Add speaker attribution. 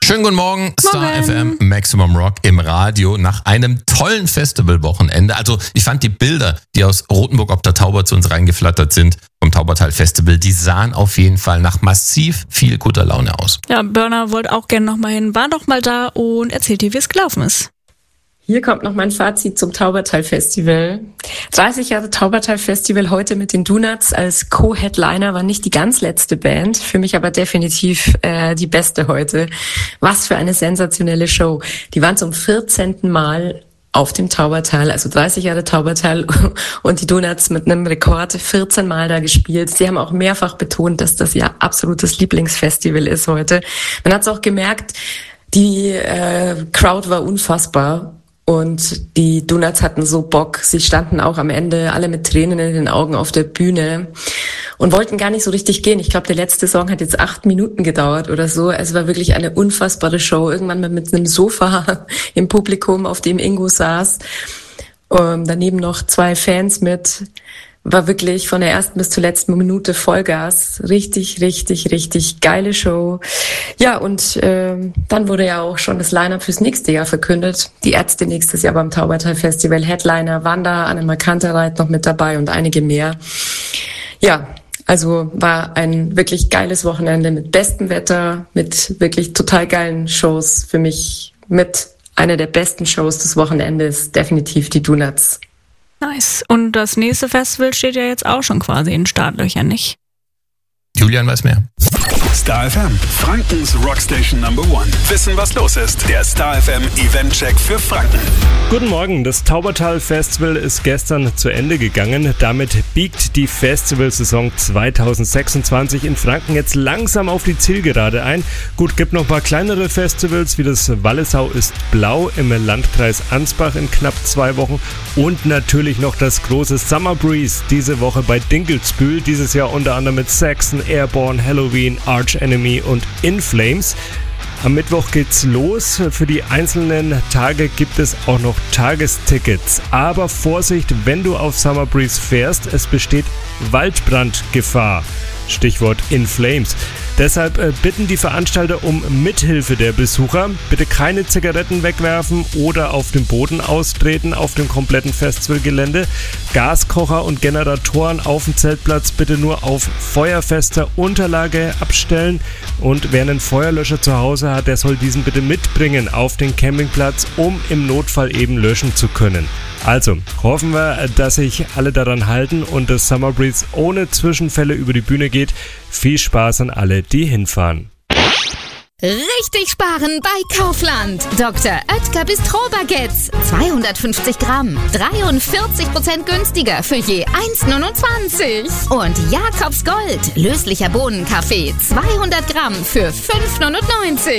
Speaker 1: Schönen guten Morgen, Star FM, Maximum Rock im Radio nach einem tollen Festivalwochenende. Also ich fand die Bilder, die aus Rothenburg ob der Tauber zu uns reingeflattert sind, vom Taubertal Festival, die sahen auf jeden Fall nach massiv viel guter Laune aus.
Speaker 2: Ja, Burner wollte auch gerne nochmal hin, war noch mal da und erzählt dir, wie es gelaufen ist.
Speaker 3: Hier kommt noch mein Fazit zum Taubertal Festival. 30 Jahre Taubertal Festival, heute mit den Donuts als Co-Headliner, war nicht die ganz letzte Band, für mich aber definitiv die beste heute. Was für eine sensationelle Show. Die waren zum 14. Mal auf dem Taubertal, also 30 Jahre Taubertal, und die Donuts mit einem Rekord 14 Mal da gespielt. Sie haben auch mehrfach betont, dass das ihr absolutes Lieblingsfestival ist heute. Man hat es auch gemerkt, die Crowd war unfassbar. Und die Donuts hatten so Bock. Sie standen auch am Ende alle mit Tränen in den Augen auf der Bühne und wollten gar nicht so richtig gehen. Ich glaube, der letzte Song hat jetzt 8 Minuten gedauert oder so. Es war wirklich eine unfassbare Show. Irgendwann mal mit einem Sofa im Publikum, auf dem Ingo saß. Daneben noch 2 Fans mit. War wirklich von der ersten bis zur letzten Minute Vollgas. Richtig, richtig, richtig geile Show. Ja, und dann wurde ja auch schon das Line-Up fürs nächste Jahr verkündet. Die Ärzte nächstes Jahr beim Taubertal Festival. Headliner, Wanda, Annemar Kantereit noch mit dabei und einige mehr. Ja, also war ein wirklich geiles Wochenende mit bestem Wetter, mit wirklich total geilen Shows. Für mich mit einer der besten Shows des Wochenendes, definitiv die Donuts.
Speaker 2: Nice. Und das nächste Festival steht ja jetzt auch schon quasi in Startlöchern, nicht?
Speaker 1: Julian weiß mehr.
Speaker 4: Star FM, Frankens Rockstation Number 1. Wissen, was los ist. Der Star FM Eventcheck für Franken.
Speaker 5: Guten Morgen, das Taubertal Festival ist gestern zu Ende gegangen. Damit biegt die Festivalsaison 2026 in Franken jetzt langsam auf die Zielgerade ein. Gut, gibt noch ein paar kleinere Festivals, wie das Wallesau ist blau im Landkreis Ansbach in knapp 2 Wochen. Und natürlich noch das große Summer Breeze diese Woche bei Dinkelsbühl. Dieses Jahr unter anderem mit Saxon, Airborne, Halloween, Arch Enemy und In Flames. Am Mittwoch geht's los. Für die einzelnen Tage gibt es auch noch Tagestickets. Aber Vorsicht, wenn du auf Summer Breeze fährst, es besteht Waldbrandgefahr. Stichwort In Flames. Deshalb bitten die Veranstalter um Mithilfe der Besucher. Bitte keine Zigaretten wegwerfen oder auf dem Boden austreten auf dem kompletten Festivalgelände. Gaskocher und Generatoren auf dem Zeltplatz bitte nur auf feuerfester Unterlage abstellen. Und wer einen Feuerlöscher zu Hause hat, der soll diesen bitte mitbringen auf den Campingplatz, um im Notfall eben löschen zu können. Also, hoffen wir, dass sich alle daran halten und das Summer Breeze ohne Zwischenfälle über die Bühne geht. Viel Spaß an alle, die hinfahren.
Speaker 6: Richtig sparen bei Kaufland. Dr. Oetker Bistro-Baguettes. 250 Gramm. 43% günstiger für je 1,29. Und Jakobs Gold. Löslicher Bohnenkaffee. 200 Gramm für 5,99.